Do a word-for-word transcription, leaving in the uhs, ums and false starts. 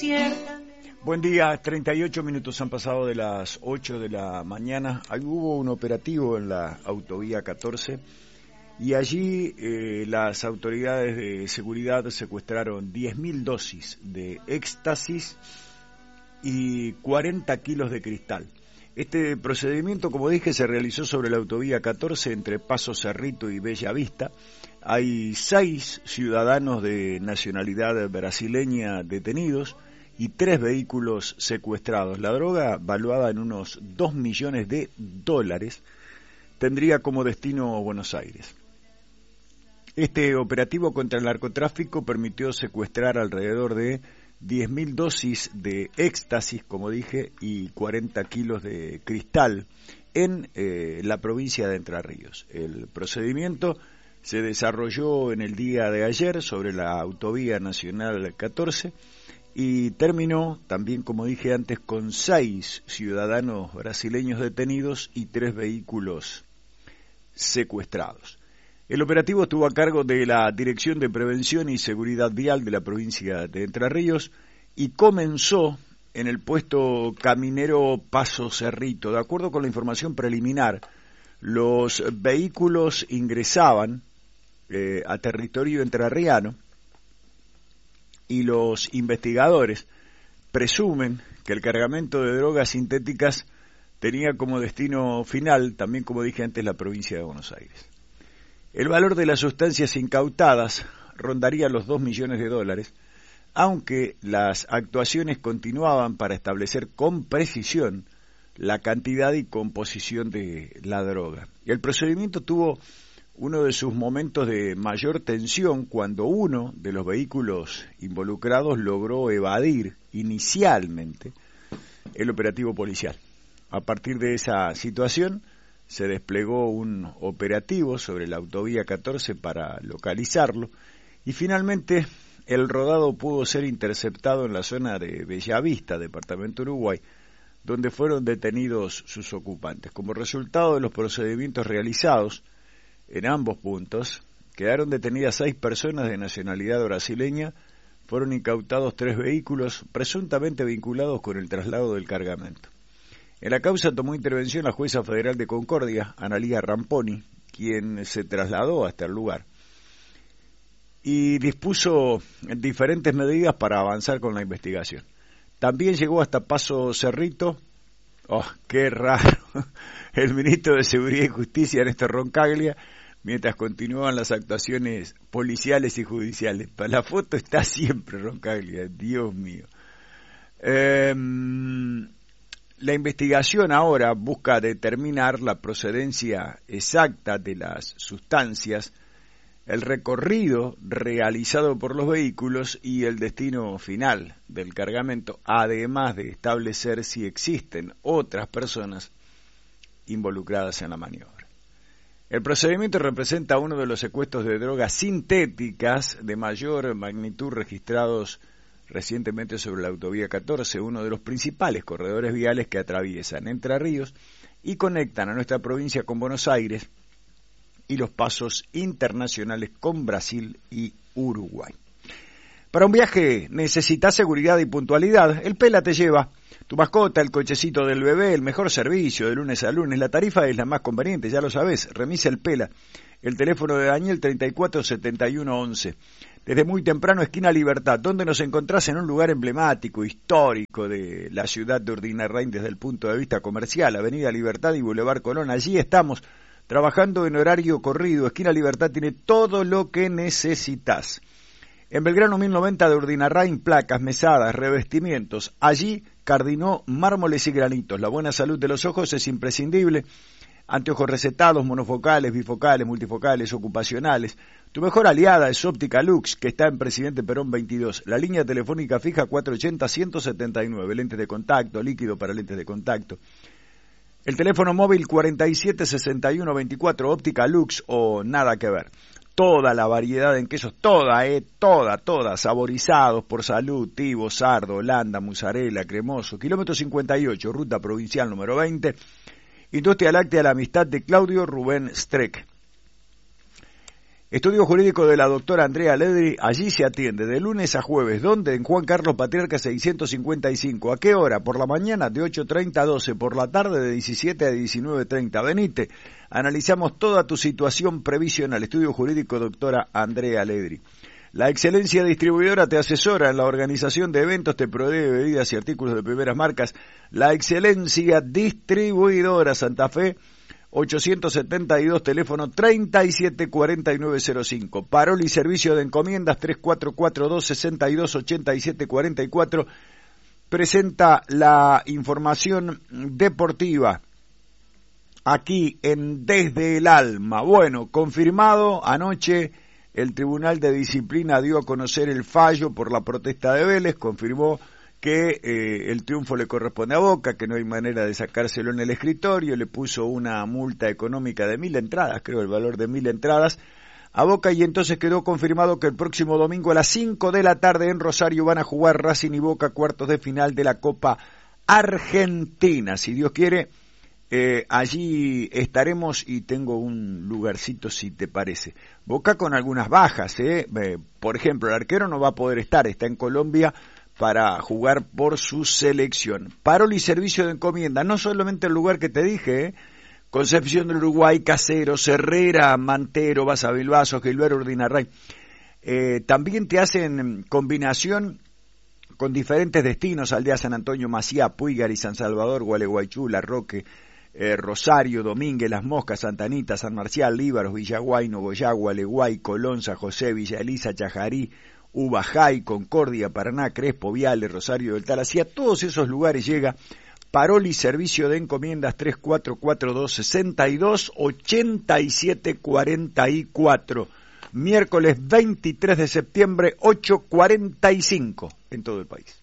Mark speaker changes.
Speaker 1: desierta.
Speaker 2: Buen día, treinta y ocho minutos han pasado de las ocho de la mañana. Ahí hubo un operativo en la autovía catorce y allí eh, las autoridades de seguridad secuestraron diez mil dosis de éxtasis y cuarenta kilos de cristal. Este procedimiento, como dije, se realizó sobre la autovía catorce entre Paso Cerrito y Bella Vista. Hay seis ciudadanos de nacionalidad brasileña detenidos y tres vehículos secuestrados. La droga, valuada en unos dos millones de dólares, tendría como destino Buenos Aires. Este operativo contra el narcotráfico permitió secuestrar alrededor de diez mil dosis de éxtasis, como dije, y cuarenta kilos de cristal en eh, la provincia de Entre Ríos. El procedimiento se desarrolló en el día de ayer sobre la autovía nacional catorce y terminó, también como dije antes, con seis ciudadanos brasileños detenidos y tres vehículos secuestrados. El operativo estuvo a cargo de la Dirección de Prevención y Seguridad Vial de la provincia de Entre Ríos y comenzó en el puesto caminero Paso Cerrito. De acuerdo con la información preliminar, los vehículos ingresaban eh, a territorio entrerriano y los investigadores presumen que el cargamento de drogas sintéticas tenía como destino final, también como dije antes, la provincia de Buenos Aires. El valor de las sustancias incautadas rondaría los dos millones de dólares, aunque las actuaciones continuaban para establecer con precisión la cantidad y composición de la droga. Y el procedimiento tuvo uno de sus momentos de mayor tensión cuando uno de los vehículos involucrados logró evadir inicialmente el operativo policial. A partir de esa situación se desplegó un operativo sobre la autovía catorce para localizarlo y finalmente el rodado pudo ser interceptado en la zona de Bellavista, departamento Uruguay, donde fueron detenidos sus ocupantes. Como resultado de los procedimientos realizados en ambos puntos, quedaron detenidas seis personas de nacionalidad brasileña, fueron incautados tres vehículos presuntamente vinculados con el traslado del cargamento. En la causa tomó intervención la jueza federal de Concordia, Analía Ramponi, quien se trasladó hasta el lugar y dispuso diferentes medidas para avanzar con la investigación. También llegó hasta Paso Cerrito, oh, qué raro, el ministro de Seguridad y Justicia, Néstor Roncaglia, mientras continuaban las actuaciones policiales y judiciales. Para la foto está siempre Roncaglia, Dios mío. Eh, la investigación ahora busca determinar la procedencia exacta de las sustancias, el recorrido realizado por los vehículos y el destino final del cargamento, además de establecer si existen otras personas involucradas en la maniobra. El procedimiento representa uno de los secuestros de drogas sintéticas de mayor magnitud registrados recientemente sobre la autovía catorce, uno de los principales corredores viales que atraviesan Entre Ríos y conectan a nuestra provincia con Buenos Aires y los pasos internacionales con Brasil y Uruguay. Para un viaje necesitas seguridad y puntualidad. El Pela te lleva tu mascota, el cochecito del bebé, el mejor servicio de lunes a lunes. La tarifa es la más conveniente, ya lo sabés. Remisa El Pela. El teléfono de Daniel treinta y cuatro setenta y uno once. Desde muy temprano, esquina Libertad, donde nos encontrás en un lugar emblemático, histórico de la ciudad de Urdinarrain desde el punto de vista comercial, Avenida Libertad y Boulevard Colón. Allí estamos trabajando en horario corrido. Esquina Libertad tiene todo lo que necesitas. En Belgrano mil noventa de Urdinarrain, placas, mesadas, revestimientos. Allí, Cardinó, mármoles y granitos. La buena salud de los ojos es imprescindible. Anteojos recetados, monofocales, bifocales, multifocales, ocupacionales. Tu mejor aliada es Óptica Lux, que está en Presidente Perón veintidós. La línea telefónica fija cuatrocientos ochenta, ciento setenta y nueve. Lentes de contacto, líquido para lentes de contacto. El teléfono móvil cuarenta y siete sesenta y uno veinticuatro, Óptica Lux o nada que ver. Toda la variedad en quesos, toda, eh, toda, toda, saborizados por Salud, Tibo, Sardo, Holanda, Mozzarella, Cremoso. Kilómetro cincuenta y ocho, ruta provincial número veinte. Industria Láctea La Amistad de Claudio Rubén Streck. Estudio jurídico de la doctora Andrea Ledri, allí se atiende de lunes a jueves. ¿Dónde? En Juan Carlos Patriarca seiscientos cincuenta y cinco. ¿A qué hora? Por la mañana de ocho treinta a doce, por la tarde de diecisiete a diecinueve treinta. Venite, analizamos toda tu situación previsional. Estudio jurídico doctora Andrea Ledri. La Excelencia Distribuidora te asesora en la organización de eventos, te provee bebidas y artículos de primeras marcas. La Excelencia Distribuidora Santa Fe, ochocientos setenta y dos, teléfono treinta y siete cuarenta y nueve cero cinco. Parol y servicio de encomiendas tres cuatro cuatro dos, sesenta y dos, ochenta y siete cuarenta y cuatro. Presenta la información deportiva aquí en Desde el Alma. Bueno, confirmado anoche, el Tribunal de Disciplina dio a conocer el fallo por la protesta de Vélez, confirmó que eh, el triunfo le corresponde a Boca, que no hay manera de sacárselo en el escritorio, le puso una multa económica de mil entradas, creo el valor de mil entradas a Boca, y entonces quedó confirmado que el próximo domingo a las cinco de la tarde en Rosario van a jugar Racing y Boca cuartos de final de la Copa Argentina. Si Dios quiere, eh, allí estaremos y tengo un lugarcito si te parece. Boca con algunas bajas, ¿eh? Eh, por ejemplo, el arquero no va a poder estar, está en Colombia para jugar por su selección. Parol y servicio de encomienda, no solamente el lugar que te dije, ¿eh? Concepción del Uruguay, Caseros, Herrera, Mantero, Baza Bilbaso, Gilberto Urdinarray. Eh, también te hacen combinación con diferentes destinos, Aldea San Antonio, Maciá, Puigari, San Salvador, Gualeguaychú, La Roque, eh, Rosario, Domínguez, Las Moscas, Santa Anita, San Marcial, Líbaros, Villaguay, Nogoyagua, Leguay, Colón, San José, Villa Elisa, Chajarí, Ubajay, Concordia, Paraná, Crespo, Viale, Rosario del Tal. Hacia todos esos lugares llega Parol y servicio de encomiendas tres cuatro cuatro dos, sesenta y dos, ochenta y siete cuarenta y cuatro. Miércoles veintitrés de septiembre, ocho cuarenta y cinco en todo el país.